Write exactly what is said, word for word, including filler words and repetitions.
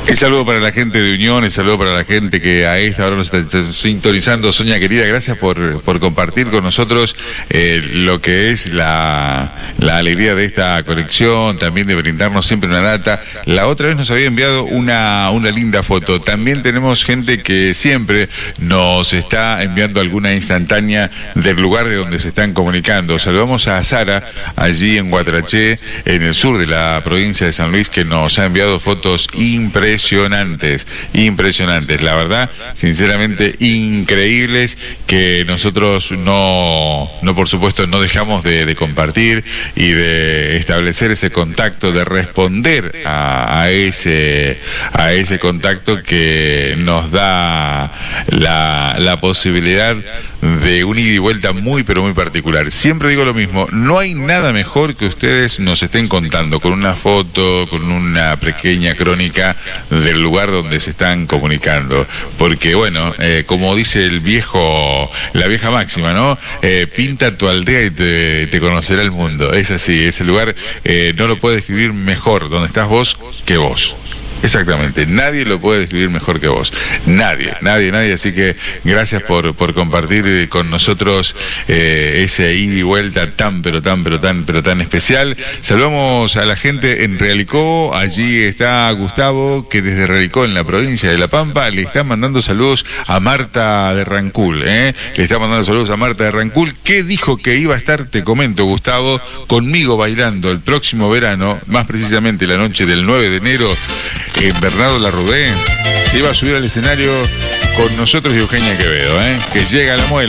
El saludo para la gente de Unión, el saludo para la gente que a esta hora nos está sintonizando. Sonia querida, gracias por, por compartir con nosotros eh, lo que es la, la alegría de esta conexión, también de brindarnos siempre una data. La otra vez nos había enviado una, una linda foto. También tenemos gente que siempre nos está enviando alguna instantánea del lugar de donde se están comunicando. Saludamos a Sara, allí en Guatraché, en el sur de la provincia de San Luis, que nos ha enviado fotos impresionantes. Impresionantes, impresionantes, la verdad, sinceramente increíbles, que nosotros no, no por supuesto, no dejamos de, de compartir y de establecer ese contacto, de responder a, a ese a ese contacto que nos da la, la posibilidad de un ida y vuelta muy pero muy particular. Siempre digo lo mismo, no hay nada mejor que ustedes nos estén contando con una foto, con una pequeña crónica del lugar donde se están comunicando, porque bueno, eh, como dice el viejo, la vieja máxima, ¿no? Eh, pinta tu aldea y te, te conocerá el mundo. Es así, ese lugar eh, no lo puede describir mejor donde estás vos que vos. Exactamente, nadie lo puede describir mejor que vos, nadie, nadie, nadie, así que gracias por, por compartir con nosotros eh, ese ida y vuelta tan, pero tan, pero tan, pero tan especial. Saludamos a la gente en Realicó, allí está Gustavo, que desde Realicó, en la provincia de La Pampa, le está mandando saludos a Marta de Rancul, ¿eh? le está mandando saludos a Marta de Rancul, que dijo que iba a estar, te comento Gustavo, conmigo bailando el próximo verano, más precisamente la noche del nueve de enero, en Bernardo Larrubé. Se iba a subir al escenario con nosotros y Eugenia Quevedo, ¿eh? que llega a la muela.